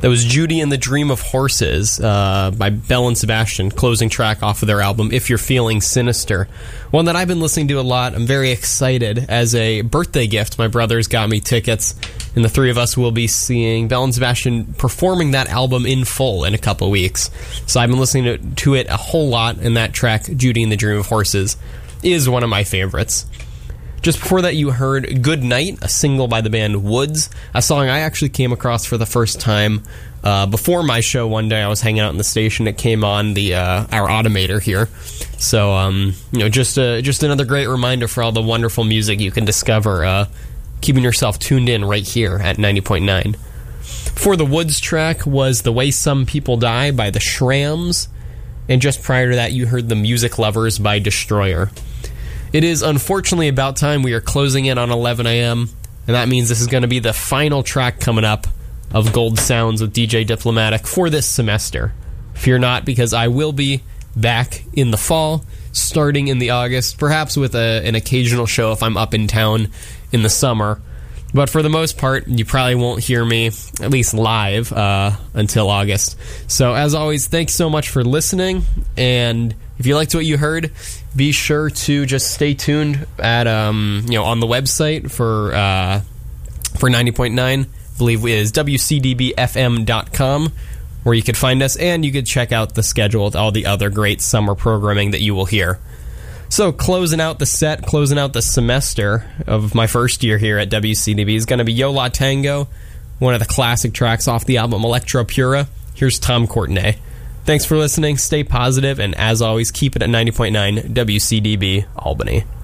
That was Judy and the Dream of Horses by Belle and Sebastian, closing track off of their album, If You're Feeling Sinister. One that I've been listening to a lot. I'm very excited. As a birthday gift, my brothers got me tickets, and the three of us will be seeing Belle and Sebastian performing that album in full in a couple weeks. So I've been listening to it a whole lot, and that track, Judy and the Dream of Horses, is one of my favorites. Just before that, you heard Good Night, a single by the band Woods, a song I actually came across for the first time before my show one day. I was hanging out in the station. It came on our automator here. So, just another great reminder for all the wonderful music you can discover, keeping yourself tuned in right here at 90.9. Before the Woods track was The Way Some People Die by the Shrams, and just prior to that, you heard The Music Lovers by Destroyer. It is unfortunately about time. We are closing in on 11 a.m., and that means this is going to be the final track coming up of Gold Sounds with DJ Diplomatic for this semester. Fear not, because I will be back in the fall, starting in the August, perhaps with an occasional show if I'm up in town in the summer. But for the most part, you probably won't hear me, at least live, until August. So as always, thanks so much for listening, and if you liked what you heard, be sure to just stay tuned at on the website for 90.9. I believe it is WCDBFM.com, where you could find us, and you could check out the schedule with all the other great summer programming that you will hear. So closing out the semester of my first year here at WCDB is going to be Yo La Tango, one of the classic tracks off the album Electro Pura. Here's Tom Courtenay. Thanks for listening, stay positive, and as always, keep it at 90.9 WCDB Albany.